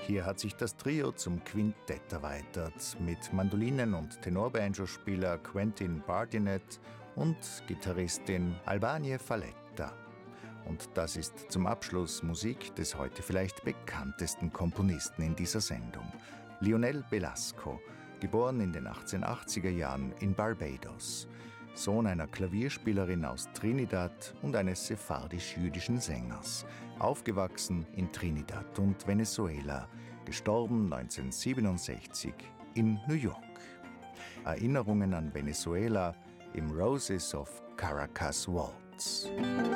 Hier hat sich das Trio zum Quintett erweitert, mit Mandolinen- und Tenorbanjospieler Quentin Bardinet und Gitarristin Albanie Falletta. Und das ist zum Abschluss Musik des heute vielleicht bekanntesten Komponisten in dieser Sendung, Lionel Belasco, geboren in den 1880er Jahren in Barbados, Sohn einer Klavierspielerin aus Trinidad und eines sephardisch-jüdischen Sängers, aufgewachsen in Trinidad und Venezuela, gestorben 1967 in New York. Erinnerungen an Venezuela im Roses of Caracas Waltz.